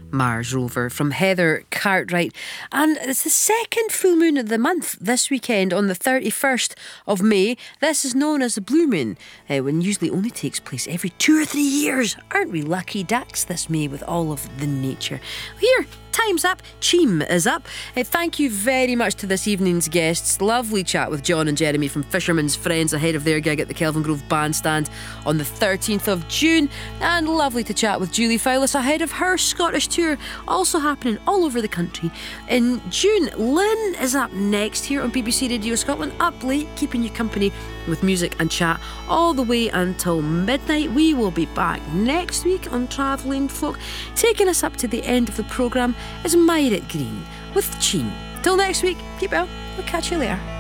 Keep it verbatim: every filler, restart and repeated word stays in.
Mars Rover from Heather Cartwright. And it's the second full moon of the month this weekend on the thirty-first of May. This is known as the Blue Moon, uh, when usually only takes place every two or three years. Aren't we lucky ducks this May with all of the nature? Here, time's up. Cheam is up. Uh, thank you very much to this evening's guests. Lovely chat with John and Jeremy from Fisherman's Friends ahead of their gig at the Kelvingrove Bandstand on the thirteenth of June. And lovely to chat with Julie Fowlis ahead of her Scottish tour, also happening all over the country in June. Lynn is up next here on B B C Radio Scotland, up late, keeping you company with music and chat all the way until midnight. We will be back next week on Travelling Folk. Taking us up to the end of the programme is Myrick Green with Cheam. Till next week, keep well. We'll catch you later.